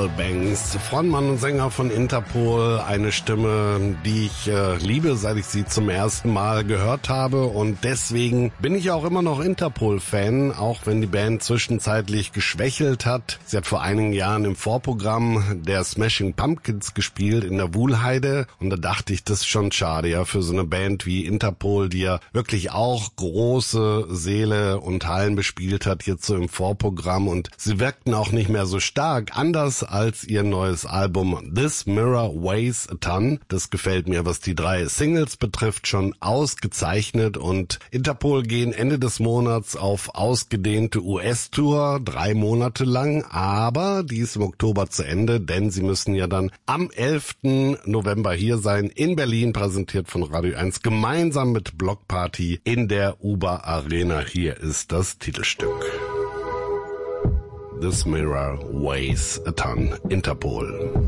Noel Banks, Frontmann und Sänger von Interpol, eine Stimme, die ich liebe, seit ich sie zum ersten Mal gehört habe, und deswegen bin ich auch immer noch Interpol-Fan, auch wenn die Band zwischenzeitlich geschwächelt hat. Sie hat vor einigen Jahren im Vorprogramm der Smashing Pumpkins gespielt in der Wuhlheide, und da dachte ich, das ist schon schade, ja, für so eine Band wie Interpol, die ja wirklich auch große Seele und Hallen bespielt hat, jetzt so im Vorprogramm, und sie wirkten auch nicht mehr so stark, anders als ihr neues Album This Mirror Weighs a Ton. Das gefällt mir, was die 3 Singles betrifft, schon ausgezeichnet, und Interpol gehen Ende des Monats auf ausgedehnte US-Tour, 3 Monate lang, aber die ist im Oktober zu Ende, denn sie müssen ja dann am 11. November hier sein, in Berlin, präsentiert von Radio 1, gemeinsam mit Block Party in der Uber Arena. Hier ist das Titelstück. This Mirror Weighs a Ton, Interpol.